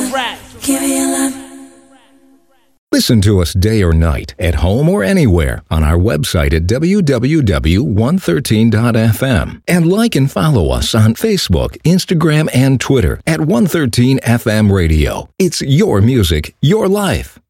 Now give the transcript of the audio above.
Give me your love. Listen to us day or night, at home or anywhere, on our website at www.113.fm. And like and follow us on Facebook, Instagram, and Twitter at 113FM Radio. It's your music, your life.